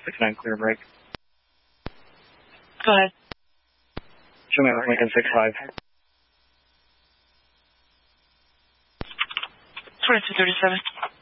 69, clear break. Go ahead. Show me Lincoln 65. 2237.